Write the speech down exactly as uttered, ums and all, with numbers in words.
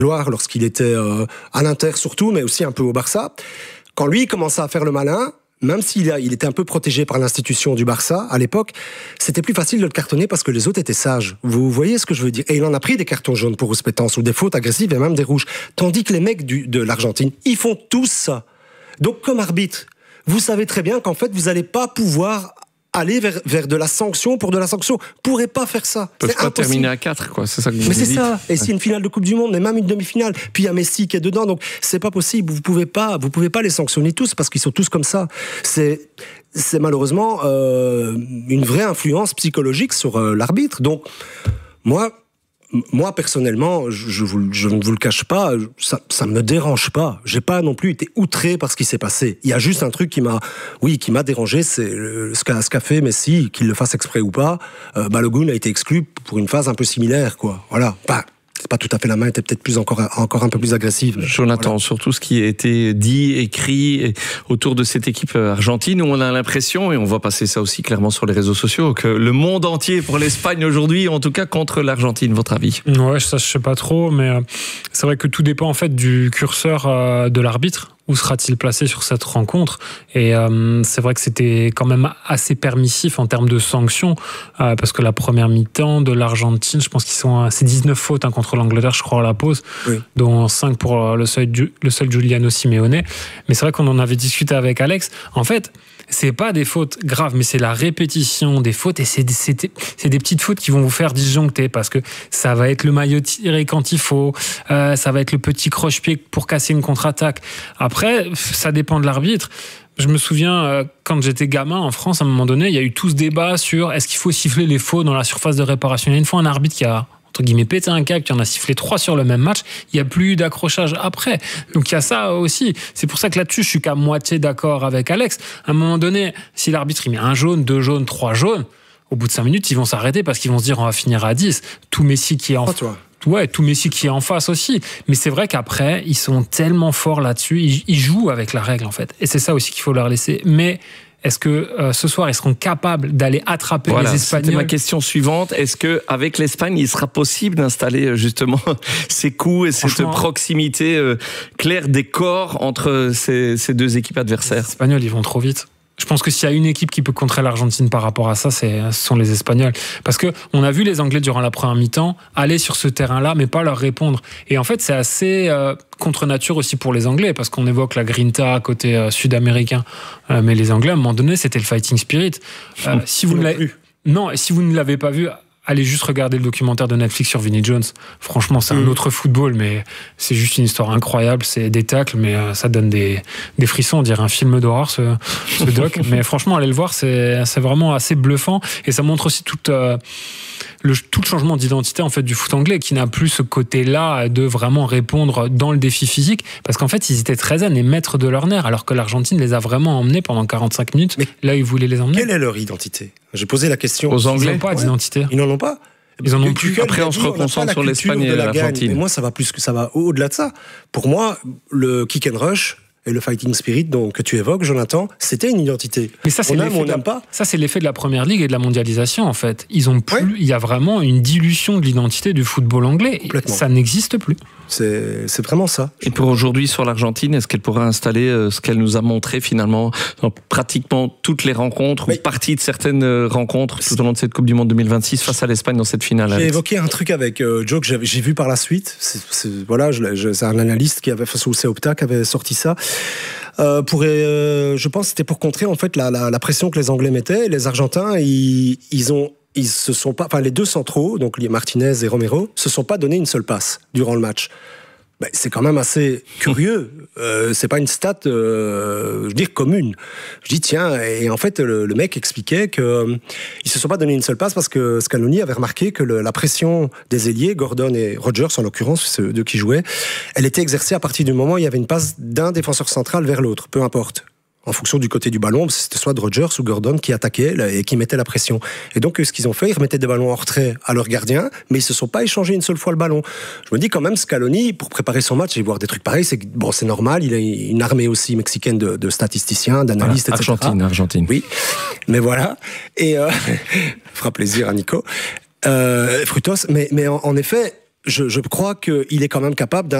Loire lorsqu'il était euh, à l'Inter surtout, mais aussi un peu au Barça. Quand lui commençait à faire le malin, même s'il a, il était un peu protégé par l'institution du Barça à l'époque, c'était plus facile de le cartonner parce que les autres étaient sages. Vous voyez ce que je veux dire? Et il en a pris des cartons jaunes pour rouspétance ou des fautes agressives et même des rouges. Tandis que les mecs du, de l'Argentine, ils font tous ça. Donc comme arbitre, vous savez très bien qu'en fait, vous n'allez pas pouvoir aller vers, vers de la sanction pour de la sanction. Vous ne pourrez pas faire ça. Ils peuvent c'est pas impossible. terminer à quatre, quoi. C'est ça que vous Mais c'est dites. ça. Et c'est une finale de Coupe du Monde, mais même une demi-finale. Puis il y a Messi qui est dedans, donc c'est pas possible. Vous pouvez pas, vous pouvez pas les sanctionner tous parce qu'ils sont tous comme ça. C'est, c'est malheureusement euh, une vraie influence psychologique sur euh, l'arbitre. Donc moi. Moi, personnellement, je, je, vous, je ne vous le cache pas, ça ne me dérange pas. J'ai pas non plus été outré par ce qui s'est passé. Il y a juste un truc qui m'a, oui, qui m'a dérangé, c'est le, ce qu'a ce qu'a fait Messi, qu'il le fasse exprès ou pas. Euh, Balogun a été exclu pour une phase un peu similaire, quoi. Voilà. Bah, c'est pas tout à fait la main, était peut-être plus encore, encore un peu plus agressive. Jonathan, voilà. Surtout ce qui a été dit, écrit autour de cette équipe argentine, où on a l'impression, et on voit passer ça aussi clairement sur les réseaux sociaux, que le monde entier pour l'Espagne aujourd'hui, en tout cas contre l'Argentine, votre avis? Ouais, ça je sais pas trop, mais c'est vrai que tout dépend en fait du curseur de l'arbitre. Où sera-t-il placé sur cette rencontre? Et euh, c'est vrai que c'était quand même assez permissif en termes de sanctions, euh, parce que la première mi-temps de l'Argentine, je pense qu'ils sont c'est dix-neuf fautes hein, contre l'Angleterre, je crois, à la pause, oui. dont cinq pour le seul, le seul Giuliano Simeone. Mais c'est vrai qu'on en avait discuté avec Alex. En fait, c'est pas des fautes graves, mais c'est la répétition des fautes, et c'est des, c'est, des, c'est des petites fautes qui vont vous faire disjoncter, parce que ça va être le maillot tiré quand il faut, euh, ça va être le petit croche-pied pour casser une contre-attaque. Après, ça dépend de l'arbitre. Je me souviens, euh, quand j'étais gamin en France, à un moment donné, il y a eu tout ce débat sur est-ce qu'il faut siffler les faux dans la surface de réparation. Il y a une fois un arbitre qui a entre guillemets pété un câble, qui en a sifflé trois sur le même match, il n'y a plus eu d'accrochage après. Donc il y a ça aussi. C'est pour ça que là-dessus, je suis qu'à moitié d'accord avec Alex. À un moment donné, si l'arbitre il met un jaune, deux jaunes, trois jaunes, au bout de cinq minutes, ils vont s'arrêter parce qu'ils vont se dire on va finir à dix. Tout Messi qui est en... Oh, Ouais, tout Messi qui est en face aussi. Mais c'est vrai qu'après, ils sont tellement forts là-dessus, ils, ils jouent avec la règle en fait. Et c'est ça aussi qu'il faut leur laisser. Mais est-ce que euh, ce soir, ils seront capables d'aller attraper voilà, les Espagnols? C'était ma question suivante. Est-ce qu'avec l'Espagne, il sera possible d'installer justement ces coups et cette proximité euh, claire des corps entre ces, ces deux équipes adversaires? Les Espagnols, ils vont trop vite. Je pense que s'il y a une équipe qui peut contrer l'Argentine par rapport à ça, c'est, ce sont les Espagnols. Parce que on a vu les Anglais durant la première mi-temps aller sur ce terrain-là, mais pas leur répondre. Et en fait, c'est assez euh, contre nature aussi pour les Anglais, parce qu'on évoque la grinta côté euh, sud-américain. Euh, mais les Anglais, à un moment donné, c'était le fighting spirit. Euh, si vous ne l'avez... Non, si vous ne l'avez pas vu... Allez juste regarder le documentaire de Netflix sur Vinnie Jones. Franchement, c'est un autre football, mais c'est juste une histoire incroyable. C'est des tacles, mais ça donne des, des frissons. On dirait un film d'horreur, ce, ce doc. Mais franchement, allez le voir, c'est, c'est vraiment assez bluffant. Et ça montre aussi toute... Euh, Le, tout le changement d'identité en fait du foot anglais, qui n'a plus ce côté-là de vraiment répondre dans le défi physique, parce qu'en fait ils étaient très zen et maîtres de leur nerf, alors que l'Argentine les a vraiment emmenés pendant quarante-cinq minutes. Mais là ils voulaient les emmener. Quelle est leur identité? J'ai posé la question aux Anglais. Ils n'ont pas d'identité. Ils n'en ont pas. Ils en ont plus. Après on se reconcentre sur l'Espagne et l'Argentine. Mais moi ça va plus que ça va au-delà de ça. Pour moi le kick and rush et le fighting spirit donc, que tu évoques, Jonathan, c'était une identité. Mais ça, c'est on aime ou on n'aime la... pas. Ça, c'est l'effet de la Première Ligue et de la mondialisation, en fait. Ils ont plus, ouais. Il y a vraiment une dilution de l'identité du football anglais. Ça n'existe plus. C'est, c'est vraiment ça. Et pour aujourd'hui, sur l'Argentine, est-ce qu'elle pourra installer ce qu'elle nous a montré finalement dans pratiquement toutes les rencontres, oui. ou partie de certaines rencontres tout au long de cette Coupe du Monde deux mille vingt-six face à l'Espagne dans cette finale? J'ai Alex. évoqué un truc avec euh, Joe que j'ai, j'ai vu par la suite. C'est, c'est, voilà, je, je, c'est un analyste qui avait, ou c'est Opta qui avait sorti ça. Euh, pour, euh, je pense que c'était pour contrer en fait la, la, la pression que les Anglais mettaient. Les Argentins, ils, ils ont, ils se sont pas, enfin les deux centraux, donc les Martinez et Romero, se sont pas donné une seule passe durant le match. Ben, c'est quand même assez curieux. Euh, c'est pas une stat, euh, je veux dire, commune. Je dis tiens, et en fait le, le mec expliquait que euh, ils se sont pas donné une seule passe parce que Scaloni avait remarqué que le, la pression des ailiers, Gordon et Rodgers en l'occurrence, ceux deux qui jouaient, elle était exercée à partir du moment où il y avait une passe d'un défenseur central vers l'autre, peu importe. En fonction du côté du ballon, c'était soit Rodgers ou Gordon qui attaquaient et qui mettaient la pression. Et donc, ce qu'ils ont fait, ils remettaient des ballons en retrait à leurs gardiens, mais ils se sont pas échangés une seule fois le ballon. Je me dis quand même, Scaloni, pour préparer son match et voir des trucs pareils, c'est bon, c'est normal. Il a une armée aussi mexicaine de, de statisticiens, d'analystes, voilà, et cetera. Argentine, Argentine. Oui, mais voilà. Et euh, fera plaisir à Nico. Euh, Frutos, mais, mais en, en effet. je, je crois qu'il est quand même capable